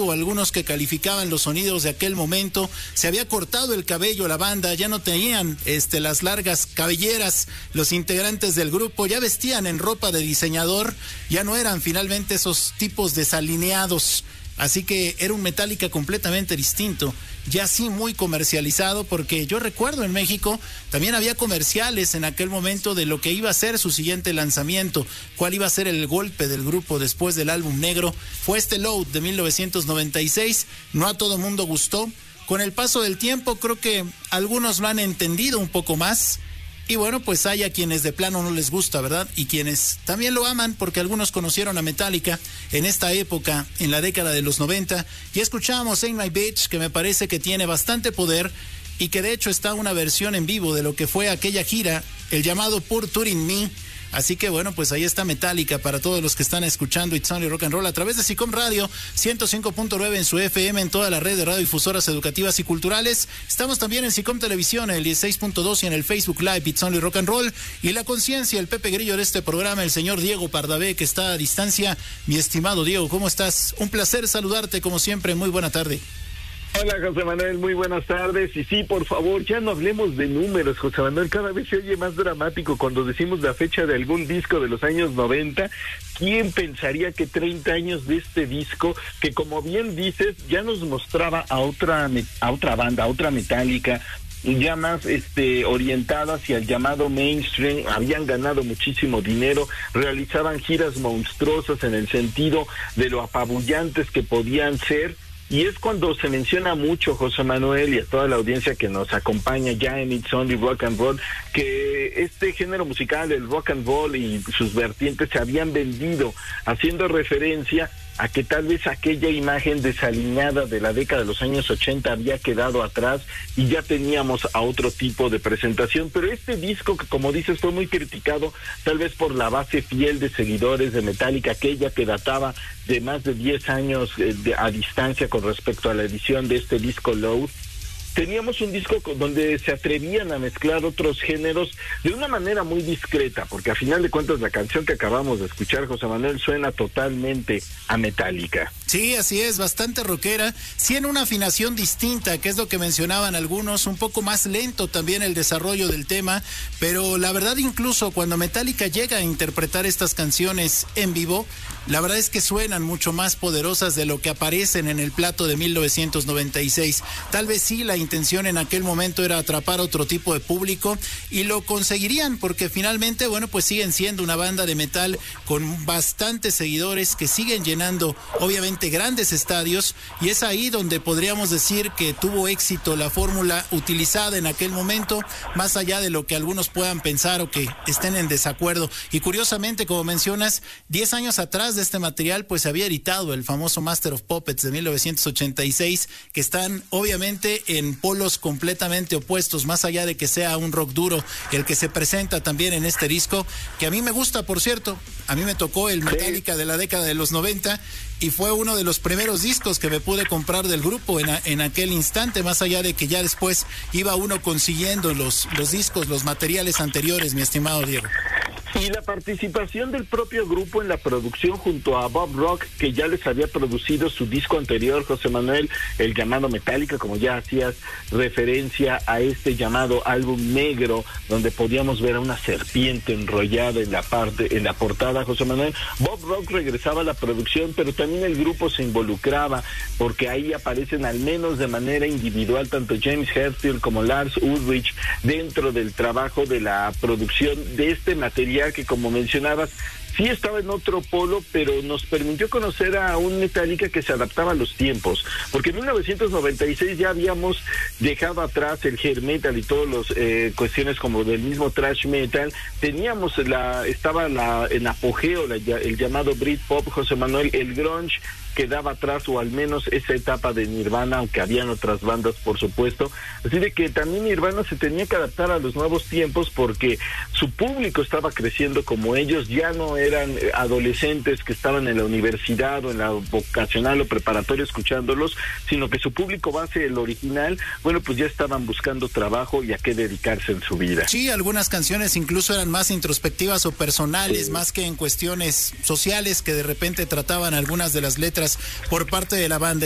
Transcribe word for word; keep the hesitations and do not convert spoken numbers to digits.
o algunos que calificaban los sonidos de aquel momento. Se había cortado el cabello la banda, ya no tenían este, las largas cabelleras los integrantes del grupo, ya vestían en ropa de diseñador, ya no eran finalmente esos tipos desalineados. Así que era un Metallica completamente distinto, ya sí muy comercializado, porque yo recuerdo en México también había comerciales en aquel momento de lo que iba a ser su siguiente lanzamiento, cuál iba a ser el golpe del grupo después del álbum negro. Fue este Load de mil novecientos noventa y seis, no a todo mundo gustó. Con el paso del tiempo creo que algunos lo han entendido un poco más. Y bueno, pues hay a quienes de plano no les gusta, ¿verdad? Y quienes también lo aman, porque algunos conocieron a Metallica en esta época, en la década de los noventa. Y escuchamos Ain't My Bitch, que me parece que tiene bastante poder y que de hecho está una versión en vivo de lo que fue aquella gira, el llamado Pour Tour in Me. Así que bueno, pues ahí está Metallica para todos los que están escuchando It's Only Rock and Roll a través de SICOM Radio ciento cinco punto nueve en su F M, en toda la red de radiodifusoras educativas y culturales. Estamos también en SICOM Televisión, el dieciséis punto dos, y en el Facebook Live It's Only Rock and Roll. Y la conciencia, el Pepe Grillo de este programa, el señor Diego Pardavé, que está a distancia. Mi estimado Diego, ¿cómo estás? Un placer saludarte como siempre, muy buena tarde. Hola, José Manuel, muy buenas tardes. Y sí, por favor, ya no hablemos de números, José Manuel. Cada vez se oye más dramático cuando decimos la fecha de algún disco de los años noventa. ¿Quién pensaría que treinta años de este disco, que como bien dices, ya nos mostraba a otra, a otra banda, a otra Metallica, ya más este orientada hacia el llamado mainstream, habían ganado muchísimo dinero, realizaban giras monstruosas en el sentido de lo apabullantes que podían ser? Y es cuando se menciona mucho, José Manuel, y a toda la audiencia que nos acompaña ya en It's Only Rock and Roll, que este género musical, el rock and roll y sus vertientes, se habían vendido, haciendo referencia a que tal vez aquella imagen desalineada de la década de los años ochenta había quedado atrás y ya teníamos a otro tipo de presentación. Pero este disco, que como dices fue muy criticado, tal vez por la base fiel de seguidores de Metallica, aquella que databa de más de diez años eh, de, a distancia con respecto a la edición de este disco Load, teníamos un disco donde se atrevían a mezclar otros géneros de una manera muy discreta, porque a final de cuentas la canción que acabamos de escuchar, José Manuel, suena totalmente a Metallica. Sí, así es, bastante rockera, sí, en una afinación distinta, que es lo que mencionaban algunos, un poco más lento también el desarrollo del tema, pero la verdad incluso cuando Metallica llega a interpretar estas canciones en vivo, la verdad es que suenan mucho más poderosas de lo que aparecen en el plato de mil novecientos noventa y seis. Tal vez sí la intención en aquel momento era atrapar otro tipo de público y lo conseguirían, porque finalmente, bueno, pues siguen siendo una banda de metal con bastantes seguidores que siguen llenando obviamente grandes estadios, y es ahí donde podríamos decir que tuvo éxito la fórmula utilizada en aquel momento, más allá de lo que algunos puedan pensar o que estén en desacuerdo. Y curiosamente, como mencionas, diez años atrás de este material pues se había editado el famoso Master of Puppets de mil novecientos ochenta y seis, que están obviamente en polos completamente opuestos, más allá de que sea un rock duro el que se presenta también en este disco, que a mí me gusta, por cierto. A mí me tocó el Metallica de la década de los noventa y fue uno de los primeros discos que me pude comprar del grupo en, a, en aquel instante, más allá de que ya después iba uno consiguiendo los, los discos, los materiales anteriores, mi estimado Diego. Y la participación del propio grupo en la producción junto a Bob Rock, que ya les había producido su disco anterior, José Manuel, el llamado Metallica, como ya hacías referencia a este llamado álbum negro, donde podíamos ver a una serpiente enrollada en la parte, en la portada, José Manuel. Bob Rock regresaba a la producción, pero también el grupo se involucraba, porque ahí aparecen al menos de manera individual tanto James Hetfield como Lars Ulrich dentro del trabajo de la producción de este material que, como mencionabas, sí estaba en otro polo, pero nos permitió conocer a un Metallica que se adaptaba a los tiempos, porque en mil novecientos noventa y seis ya habíamos dejado atrás el hair metal y todas las eh, cuestiones como del mismo thrash metal. Teníamos la, estaba la, en apogeo la, el llamado Britpop, José Manuel, el grunge quedaba atrás, o al menos esa etapa de Nirvana, aunque habían otras bandas, por supuesto. Así de que también Nirvana se tenía que adaptar a los nuevos tiempos, porque su público estaba creciendo como ellos, ya no eran adolescentes que estaban en la universidad o en la vocacional o preparatoria escuchándolos, sino que su público base, el original, bueno, pues ya estaban buscando trabajo y a qué dedicarse en su vida. Sí, algunas canciones incluso eran más introspectivas o personales, sí, más que en cuestiones sociales que de repente trataban algunas de las letras por parte de la banda.